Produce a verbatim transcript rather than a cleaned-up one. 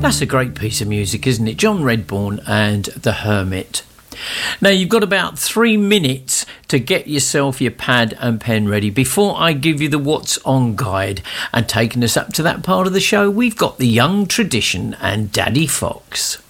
That's a great piece of music, isn't it? John Redbourne and The Hermit. Now, you've got about three minutes to get yourself your pad and pen ready before I give you the What's On guide. And taking us up to that part of the show, we've got The Young Tradition and Daddy Fox.